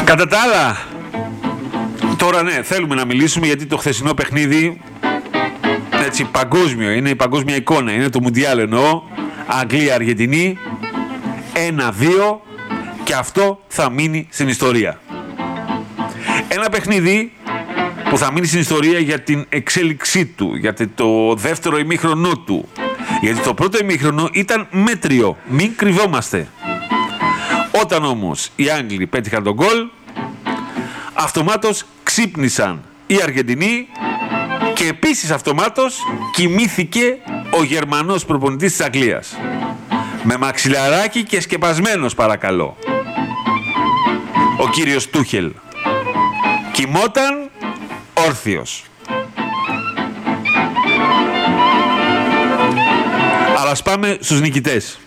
Κατά τα άλλα, τώρα ναι, θέλουμε να μιλήσουμε γιατί το χθεσινό παιχνίδι έτσι παγκόσμιο, είναι η παγκόσμια εικόνα, είναι το Μουντιάλ εννοώ, Αγγλία-Αργεντινή, 1-2 και αυτό θα μείνει στην ιστορία. Ένα παιχνίδι που θα μείνει στην ιστορία για την εξέλιξή του, για το δεύτερο ημίχρονο του. Γιατί το πρώτο ημίχρονο ήταν μέτριο, μην κρυβόμαστε. Όταν όμως οι Άγγλοι πέτυχαν τον γκολ, αυτομάτως ξύπνησαν οι Αργεντινοί και επίσης αυτομάτως κοιμήθηκε ο Γερμανός προπονητής της Αγγλίας. Με μαξιλαράκι και σκεπασμένος παρακαλώ. Ο κύριος Τούχελ. Κοιμόταν όρθιος. Αλλά ας πάμε στους νικητές.